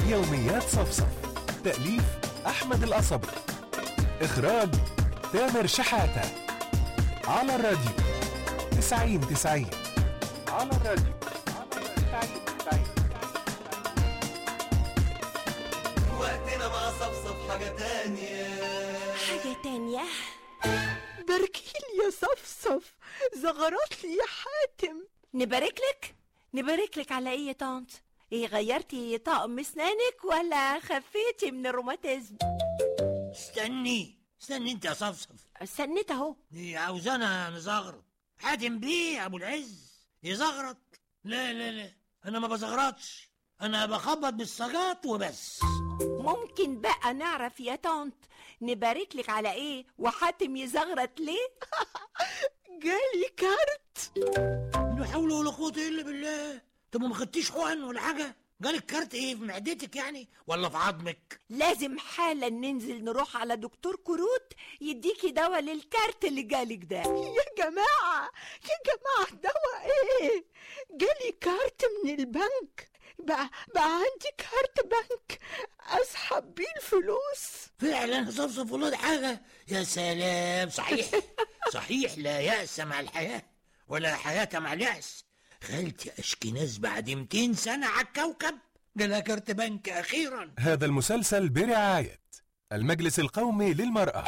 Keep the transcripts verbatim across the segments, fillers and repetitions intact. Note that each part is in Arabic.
يوميات صفصف. تأليف أحمد القصبي. إخراج تامر شحاتة. على الراديو تسعين تسعين. على الراديو تسعين تسعين. وقتنا مع صفصف حاجة تانية. حاجة تانية. باركيلي يا صفصف، زغرت لي يا حاتم. نبارك لك نبارك لك على ايه يا طنط؟ ايه، غيرتي طقم اسنانك ولا خفيتي من الروماتيزم؟ استني استني انت يا صفصف، استنيت اهو. دي عاوزانا نزغرط. حاتم بيه ابو العز يزغرط؟ لا لا لا، انا ما بزغرطش، انا بخبط بالسجاط وبس. ممكن بقى نعرف يا طنط نبارك لك على ايه وحاتم يزغرط ليه؟ جالي كارت. لا حول ولا قوة الا بالله. طب ما خدتيش حقن ولا حاجة؟ جالك كارت ايه، في معدتك يعني ولا في عظمك؟ لازم حالا ننزل نروح على دكتور كروت يديكي دواء للكارت اللي جالك ده. يا جماعة يا جماعة، دواء ايه؟ جالي كارت من البنك. بقى بقى عندي كارت بنك اسحب بيه الفلوس. فعلا صفصف والله دي حاجة يا سلام. صحيح صحيح، لا يأس مع الحياة ولا حياة مع اليأس. خالتي أشكناز بعد مئتين سنة على الكوكب جالها كارت بنك أخيرا. هذا المسلسل برعاية المجلس القومي للمرأة.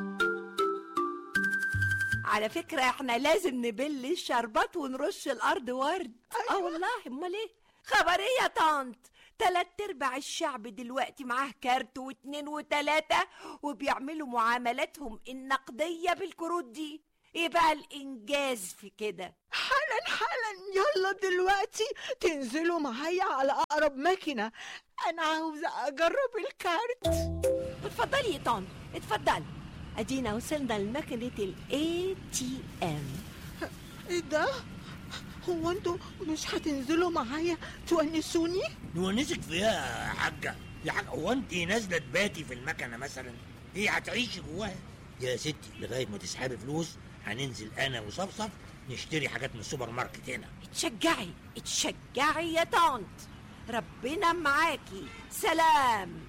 على فكرة احنا لازم نبل الشربات ونرش الأرض ورد. اه والله، امال ايه؟ خبر ايه يا طنط؟ تلات ارباع الشعب دلوقتي معاه كارت واتنين وتلاتة وبيعملوا معاملاتهم النقدية بالكروت دي. ايه بقى الانجاز في كده؟ حالا حالا، يلا دلوقتي تنزلوا معايا على اقرب ماكينة، انا عاوزة اجرب الكارت. اتفضلي يا طنط، اتفضلي. ادينا وصلنا لماكينة الاي تي ام. ايه ده؟ هو انتوا مش هتنزلوا معايا تونسوني؟ نونسك فيها يا حاجة؟ يا حاجة هو انت نازلة تباتي في المكنة مثلا؟ ايه هتعيشي جواها؟ يا ستي لغاية ما تسحبي فلوس هننزل انا وصفصف نشتري حاجات من السوبر ماركت هنا. اتشجعي اتشجعي يا طنط، ربنا معاكي. سلام.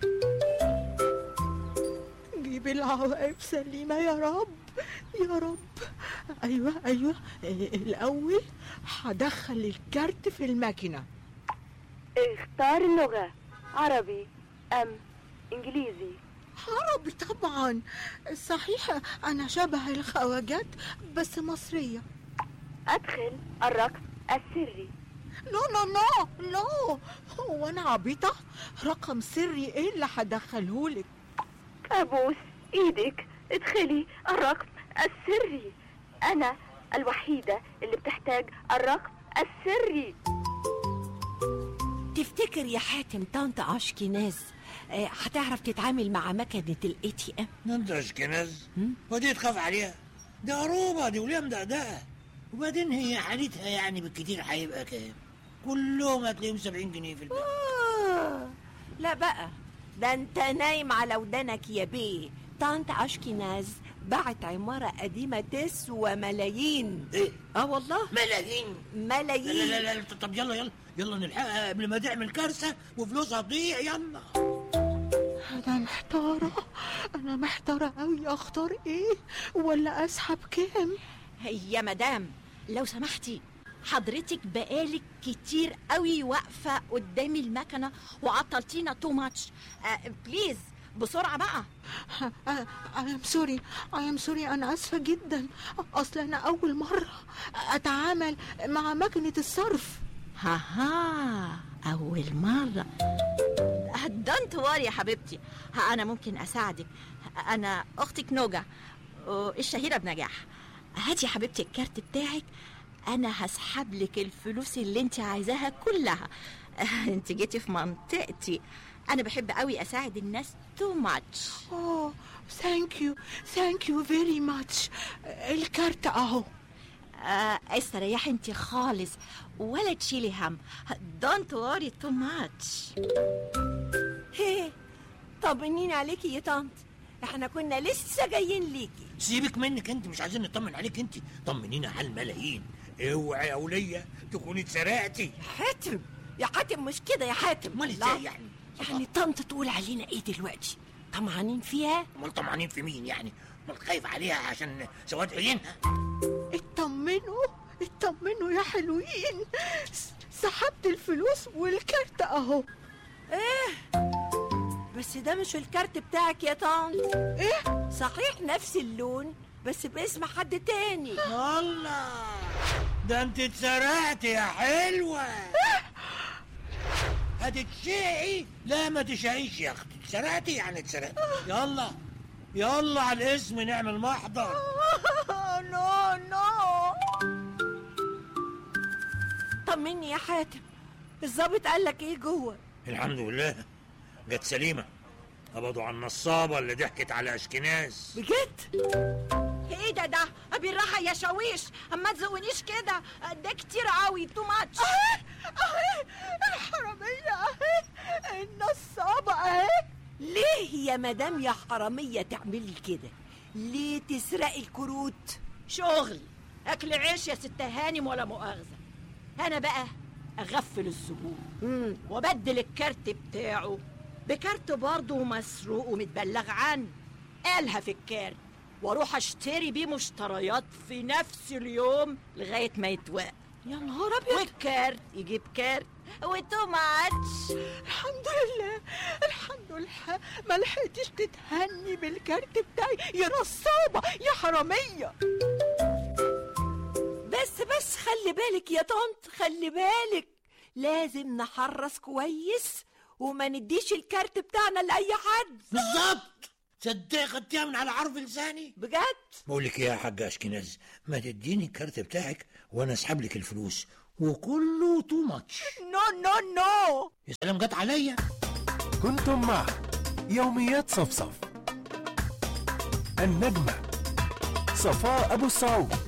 جيب العواقب سليمة يا رب يا رب. ايوه ايوه، الاول هدخل الكارت في الماكينة. اختار اللغة، عربي ام انجليزي؟ عربي طبعا. صحيح انا شبه الخواجات بس مصرية. ادخل الرقم السري. نو نو نو نو، هو انا عبيطة؟ رقم سري ايه اللي هدخلهولك؟ ابوس ايدك، ادخلي الرقم السري. انا الوحيدة اللي بتحتاج الرقم السري. تفتكر يا حاتم طنط أشكناز اه هتعرف تتعامل مع مكنة الاي تي ام؟ انت اشكناز ودي تخاف عليها؟ دي عروبة، دي وليها مدقدقة. وبعدين هي حالتها يعني بالكتير هيبقى كام؟ كلهم هتلاقيهم سبعين جنيه في البيت. آه لا بقى، ده انت نايم على ودانك يا بيه. طنط أشكناز باعت عمارة قديمة تسوى ملايين. ايه؟ اه والله ملايين ملايين. لا لا لا, لا. طب يلا يلا يلا نلحقها قبل ما تعمل كارثة وفلوسها تضيع. يلا. انا محتارة انا محتارة قوي، اختار ايه ولا اسحب كام؟ يا مدام لو سمحتي، حضرتك بقالك كتير قوي واقفة قدامي المكنة وعطلتينا تو ماتش. بليز بسرعة بقى. I am sorry I am sorry أنا أسفة جدا، أصل أنا أول مرة أتعامل مع مكنة الصرف. ها ها أول مرة. دونت وري يا حبيبتي، أنا ممكن أساعدك. أنا أختك نوجا الشهيرة بنجاح. هاتي يا حبيبتي الكارت بتاعك، أنا هسحب لك الفلوس اللي انت عايزاها كلها. انت جيتي في منطقتي، أنا بحب قوي أساعد الناس too much. أوه thank you thank you very much. الكارت أهو. آه استريحي انت خالص ولا تشيلي هم. don't worry too much. هي طمنيني عليكي يا طنط، احنا كنا لسه جايين ليكي. سيبك منك انت، مش عايزين نطمن عليك انت، طمنينا على الملايين. اوعي يا ولية تكوني اتسرقتي. حاتم يا حاتم مش كده يا حاتم. امال ازاي يعني؟ يعني طنط تقول علينا ايه دلوقتي؟ طمعانين فيها؟ امال طمعانين في مين يعني؟ امال خايف عليها عشان سواد عينها؟ اطمنوا اطمنوا يا حلوين، سحبت الفلوس والكارت اهو. ايه بس ده مش الكارت بتاعك يا طنط. ايه صحيح نفس اللون بس باسم حد تاني. الله، ده انت اتسرقت يا حلوة. هتتشقي؟ لا ما تشقيش يا اختي، اتسرقتي يعني اتسرقت. يلا يلا على الاسم نعمل محضر. نو نو. طمني يا حاتم، الظابط قال لك ايه جوه؟ الحمد لله جت سليمة، قبضوا على النصابة اللي ضحكت على اشكناز. بجد؟ ايه ده ده بالراحه يا شاويش، اما تزقونيش كده، ده كتير قوي، تو ماتش. اهي اهي الحرامية اهي، النصابة اهي. ليه يا مدام يا حرامية تعملي كده؟ ليه تسرقي الكروت؟ شغل اكل عيش يا ست هانم ولا مؤاخذه. انا بقى اغفل الزبون مم. وبدل الكارت بتاعه بكارت برضه مسروق ومتبلغ عنه، قالها في الكارت، واروح اشتري بيه مشتريات في نفس اليوم لغايه ما يتوقف. يا نهار ابيض. والكارت يجيب كارت وتو ماتش. الحمد لله الحمد لله، ما لحقتش تتهني بالكارت بتاعي يا نصابة يا حرامية. بس بس خلي بالك يا طنط، خلي بالك، لازم نحرص كويس وما نديش الكارت بتاعنا لأي حد. بالظبط، صدق خدتيها من على عرف لساني. بجد؟ بقول لك ايه يا حاجة اشكناز، ما تديني الكارت بتاعك وانا اسحب لك الفلوس وكله تو ماتش. نو نو نو. يا سلام جت عليا. كنتم مع يوميات صفصف، النجمة صفاء أبو السعود.